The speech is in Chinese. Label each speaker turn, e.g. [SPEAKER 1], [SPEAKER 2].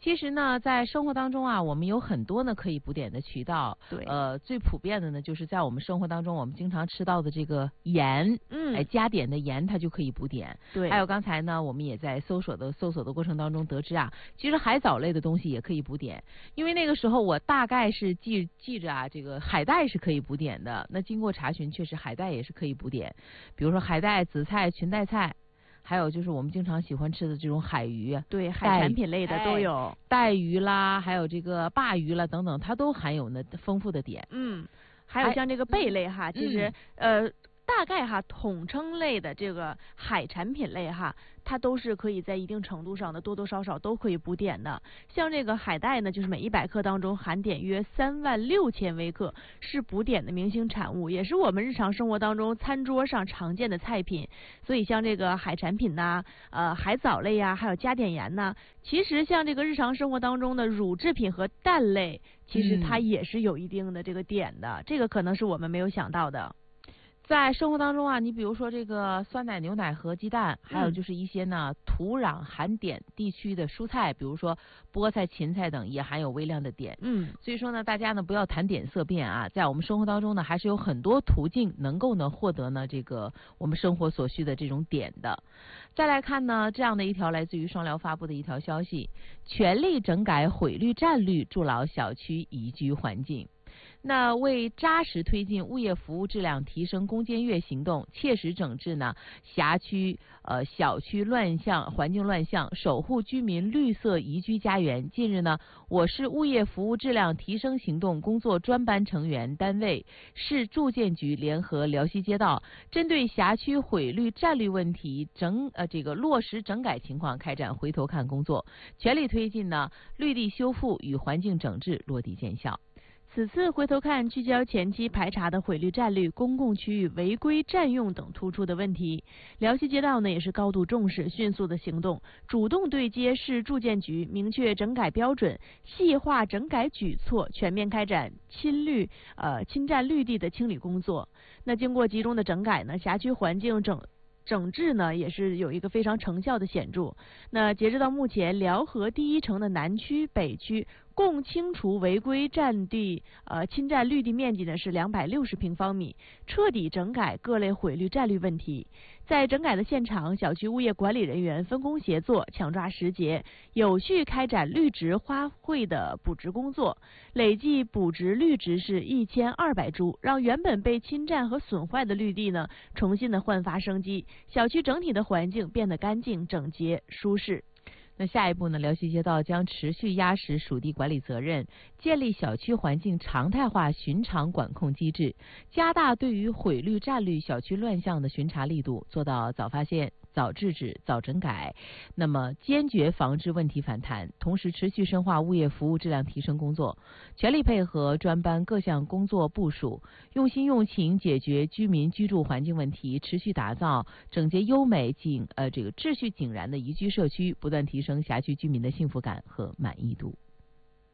[SPEAKER 1] 其实呢，在生活当中啊，我们有很多呢可以补碘的渠道。
[SPEAKER 2] 对，
[SPEAKER 1] 最普遍的呢，就是在我们生活当中，我们经常吃到的这个盐，加碘的盐，它就可以补碘。
[SPEAKER 2] 对，
[SPEAKER 1] 还有刚才呢，我们也在搜索的过程当中得知啊，其实海藻类的东西也可以补碘。因为那个时候我大概是记着啊，这个海带是可以补碘的。那经过查询，确实海带也是可以补碘。比如说海带、紫菜、裙带菜。还有就是我们经常喜欢吃的这种海鱼，
[SPEAKER 2] 对，海产品类的都有，
[SPEAKER 1] 带鱼啦，还有这个鲅鱼啦等等，它都含有呢丰富的碘。
[SPEAKER 2] 还有像这个贝类哈，其实大概哈统称类的这个海产品类哈，它都是可以在一定程度上的多多少少都可以补碘的。像这个海带呢，就是每100克当中含碘约36000微克，是补碘的明星产物，也是我们日常生活当中餐桌上常见的菜品。所以像这个海产品呐，海藻类呀，还有加碘盐呐，其实像这个日常生活当中的乳制品和蛋类，其实它也是有一定的这个碘的，这个可能是我们没有想到的。
[SPEAKER 1] 在生活当中啊，你比如说这个酸奶、牛奶和鸡蛋，还有就是一些呢土壤含碘地区的蔬菜，比如说菠菜、芹菜等，也含有微量的碘。所以说呢，大家呢不要谈碘色变啊，在我们生活当中呢，还是有很多途径能够呢获得呢这个我们生活所需的这种碘的。再来看呢，这样的一条来自于双疗发布的一条消息：全力整改毁绿占绿，筑牢小区宜居环境。那为扎实推进物业服务质量提升攻坚月行动，切实整治呢辖区小区环境乱象，守护居民绿色宜居家园。近日呢，我市物业服务质量提升行动工作专班成员单位、市住建局联合辽西街道，针对辖区毁绿占绿问题落实整改情况开展回头看工作，全力推进呢绿地修复与环境整治落地见效。
[SPEAKER 2] 此次回头看聚焦前期排查的毁绿占绿、公共区域违规占用等突出的问题。辽西街道呢也是高度重视，迅速的行动，主动对接市住建局，明确整改标准，细化整改举措，全面开展侵占绿地的清理工作。那经过集中的整改呢，辖区环境整治呢也是有一个非常成效的显著。那截止到目前，辽河第一城的南区、北区共清除违规侵占绿地面积呢是260平方米，彻底整改各类毁绿占绿问题。在整改的现场，小区物业管理人员分工协作，抢抓时节，有序开展绿植花卉的补植工作，累计补植绿植是1200株，让原本被侵占和损坏的绿地呢重新的焕发生机，小区整体的环境变得干净、整洁、舒适。
[SPEAKER 1] 那下一步呢，辽西街道将持续压实属地管理责任，建立小区环境常态化巡场管控机制，加大对于毁绿占绿小区乱象的巡查力度，做到早发现、早制止、早整改，那么坚决防治问题反弹，同时持续深化物业服务质量提升工作，全力配合专班各项工作部署，用心用情解决居民居住环境问题，持续打造整洁优美秩序井然的宜居社区，不断提升辖区居民的幸福感和满意度。